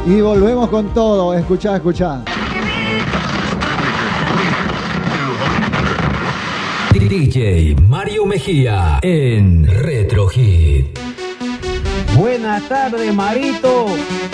Y volvemos con todo. Escuchá, escuchá. DJ Mario Mejía en Retro Hit. Buenas tardes, Marito.